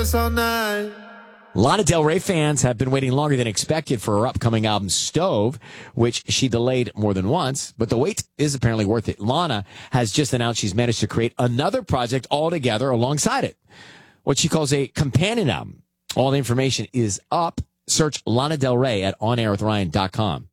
Lana Del Rey fans have been waiting longer than expected for her upcoming album Stove, which she delayed more than once, but the wait is apparently worth it. Lana has just announced she's managed to create another project altogether alongside it, what she calls a companion album. All the information is up. Search Lana Del Rey at onairwithryan.com.